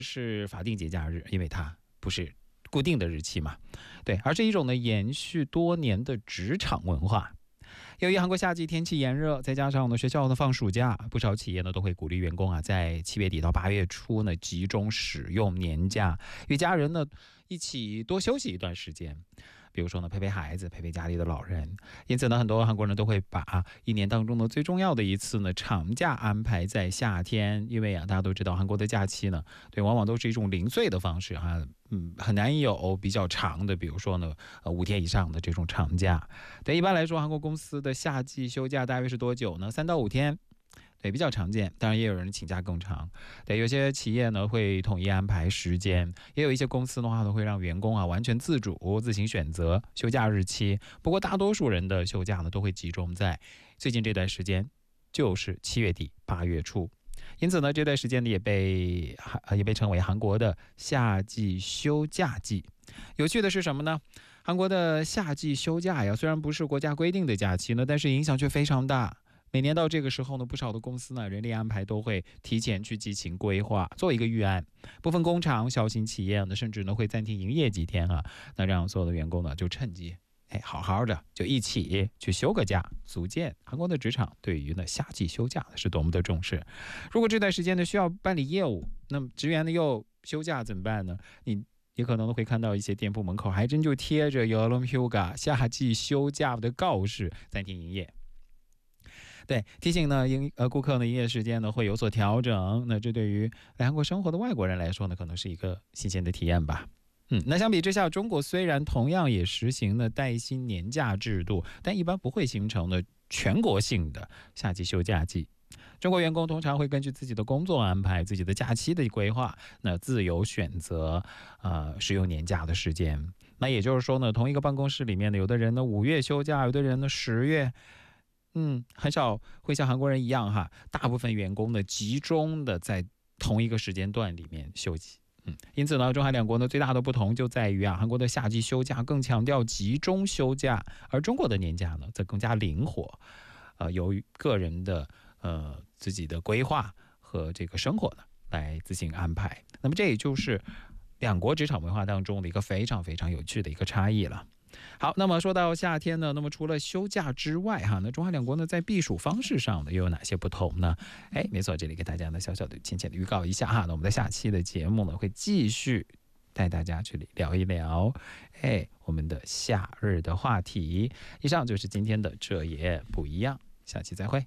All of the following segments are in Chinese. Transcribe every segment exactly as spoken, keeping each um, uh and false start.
是法定节假日，因为它不是固定的日期嘛，对，而是一种呢延续多年的职场文化。由于韩国夏季天气炎热，再加上呢学校呢放暑假，不少企业呢都会鼓励员工啊在七月底到八月初呢集中使用年假，与家人呢一起多休息一段时间。比如说呢陪陪孩子，陪陪家里的老人。因此呢很多韩国人都会把一年当中呢最重要的一次呢长假安排在夏天，因为啊大家都知道韩国的假期呢对往往都是一种零碎的方式哈，嗯很难有比较长的，比如说呢呃五天以上的这种长假。对，一般来说韩国公司的夏季休假大约是多久呢？三到五天。对，比较常见，当然也有人请假更长。对，有些企业呢会统一安排时间，也有一些公司的话呢会让员工啊完全自主自行选择休假日期。不过大多数人的休假呢都会集中在最近这段时间，就是七月底八月初。因此呢这段时间呢也被也被称为韩国的夏季休假季。有趣的是什么呢？韩国的夏季休假呀，虽然不是国家规定的假期呢，但是影响却非常大。每年到这个时候呢，不少的公司呢，人力安排都会提前去进行规划，做一个预案。部分工厂、小型企业呢，甚至呢会暂停营业几天啊，那让所有的员工呢就趁机，哎，好好的就一起去休个假，足见韩国的职场对于呢夏季休假是多么的重视。如果这段时间呢需要办理业务，那么职员呢又休假怎么办呢？你也可能会看到一些店铺门口还真就贴着여름 휴가夏季休假的告示，暂停营业。对，提醒呢，营呃顾客呢营业时间呢会有所调整。那这对于来韩国生活的外国人来说呢，可能是一个新鲜的体验吧。嗯，那相比之下，中国虽然同样也实行了带薪年假制度，但一般不会形成呢全国性的夏季休假季。中国员工通常会根据自己的工作安排、自己的假期的规划，那自由选择呃使用年假的时间。那也就是说呢，同一个办公室里面呢，有的人呢五月休假，有的人呢十月。嗯，很少会像韩国人一样哈，大部分员工呢集中的在同一个时间段里面休息。嗯，因此呢，中韩两国呢最大的不同就在于啊，韩国的夏季休假更强调集中休假，而中国的年假呢则更加灵活，呃，由于个人的呃自己的规划和这个生活呢来自行安排。那么这也就是两国职场文化当中的一个非常非常有趣的一个差异了。好，那么说到夏天呢，那么除了休假之外哈，那中韩两国呢在避暑方式上呢又有哪些不同呢？哎，没错，这里给大家呢小小的浅浅的预告一下哈，那我们在下期的节目呢会继续带大家去聊一聊哎我们的夏日的话题。以上就是今天的这也不一样，下期再会。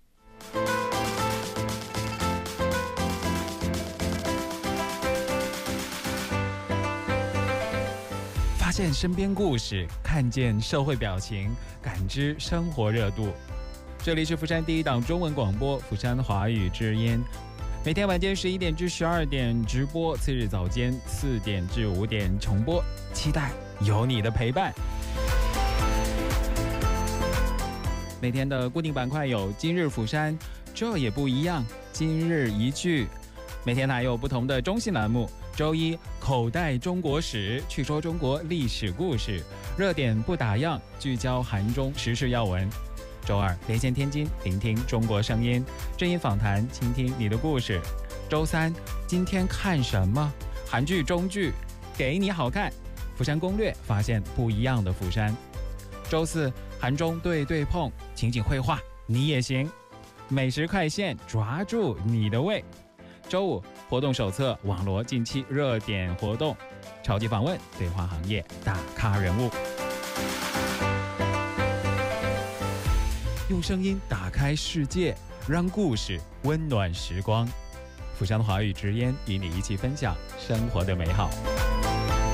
发现身边故事，看见社会表情，感知生活热度。这里是釜山第一档中文广播釜山华语之音，每天晚间十一点至十二点直播，次日早间四点至五点重播，期待有你的陪伴。每天的固定板块有今日釜山，这也不一样，今日一句。每天还有不同的中心栏目，周一口袋中国史，去说中国历史故事，热点不打烊，聚焦韩中时事要闻。周二连线天津，聆听中国声音，正音访谈，倾听你的故事。周三今天看什么？韩剧中剧给你好看，釜山攻略，发现不一样的釜山。周四韩中对对碰，情景绘画你也行，美食快线，抓住你的胃。周五活动手册，网罗近期热点活动，超级访问，对话行业大咖人物，用声音打开世界，让故事温暖时光。釜山华语之音与你一起分享生活的美好。